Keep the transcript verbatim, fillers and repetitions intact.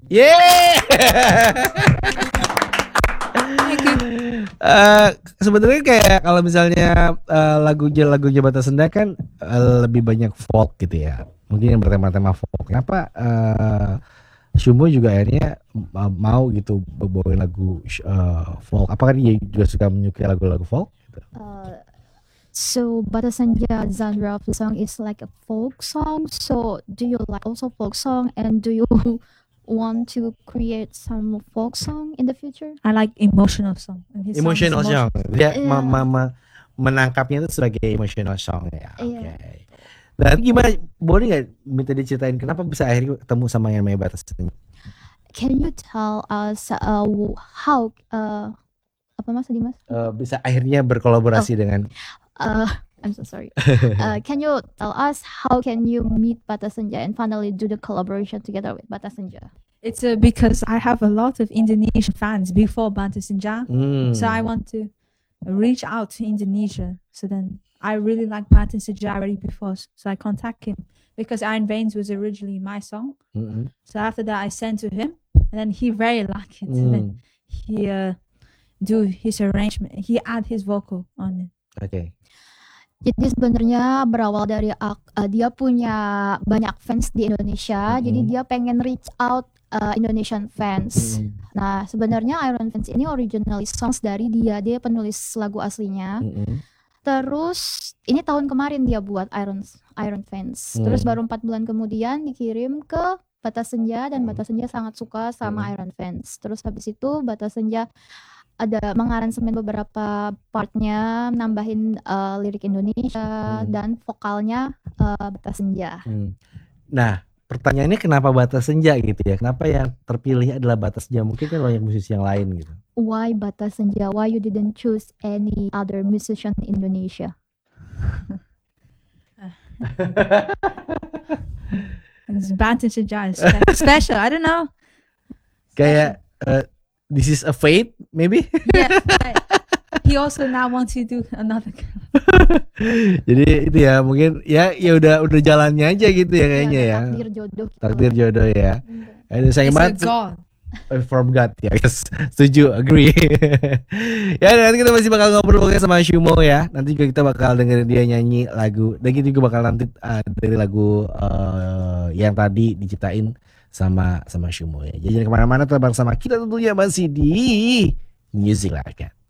Yeay. Uh, sebenarnya kayak kalau misalnya uh, lagunya lagunya Batasenda kan uh, lebih banyak folk gitu ya. Mungkin yang bertema-tema folk. Kenapa uh, Shumbo juga akhirnya uh, mau gitu bawain lagu uh, folk? Apakah dia juga suka menyukai lagu-lagu folk? Gitu? Uh, so Batasenda genre of the song is like a folk song. So do you like also folk song, and do you want to create some folk song in the future? I like emotional song. And his Emotional song. song. Dia Yeah. ma- ma- ma- menangkapnya itu sebagai emotional song ya. Oke. Iya. Okay. Dan gimana? Boleh nggak minta diceritain kenapa bisa akhirnya ketemu sama yang namanya Batasenda? Can you tell us uh, how uh, apa mas tadi mas? Uh, bisa akhirnya berkolaborasi Oh. dengan. Uh, I'm so sorry. Uh, can you tell us how can you meet Batasenda and finally do the collaboration together with Batasenda? It's uh, because I have a lot of Indonesian fans before Batasenda, Hmm. so I want to reach out to Indonesia. So then I really like Batasenda already before, so I contact him because Iron Veins was originally my song. Mm-hmm. So after that, I sent to him, and then he very liked it. Mm. And then he uh, do his arrangement. He add his vocal on it. Oke. Okay. Jadi sebenarnya berawal dari uh, dia punya banyak fans di Indonesia, Mm-hmm. jadi dia pengen reach out uh, Indonesian fans. Mm-hmm. Nah sebenarnya Iron Fans ini originally songs dari dia, dia penulis lagu aslinya. Mm-hmm. Terus ini tahun kemarin dia buat Iron Iron Fans. Mm. Terus baru empat bulan kemudian dikirim ke Batasenda dan Mm. Batasenda sangat suka sama Mm. Iron Fans. Terus habis itu Batasenda ada mengaransemen beberapa partnya, nambahin uh, lirik Indonesia Hmm. dan vokalnya uh, Batasenda. Hmm. Nah, pertanyaannya kenapa Batasenda gitu ya? Kenapa yang terpilih adalah Batasenda? Mungkin kan banyak musisi yang lain gitu. Why Batasenda? Why you didn't choose any other musician in Indonesia? Batasenda is spe- special. I don't know. Kayak uh, this is a fate, maybe? Yes, I- he also now wants to do another. Jadi itu ya mungkin ya ya udah udah jalannya aja gitu ya kayaknya ya. Takdir jodoh. gitu. Takdir jodoh ya. Aduh, sayang It's a banget. God. Uh, From God ya, yes. Setuju, agree. Ya nanti kita masih bakal ngobrol sama Shumo ya. Nanti juga kita bakal dengerin dia nyanyi lagu. Dan kita juga bakal nanti uh, dari lagu uh, yang tadi diciptain sama sama Shumo ya. Jadi jangan kemana-mana, tetap bersama kita tentunya masih di Music Lagan.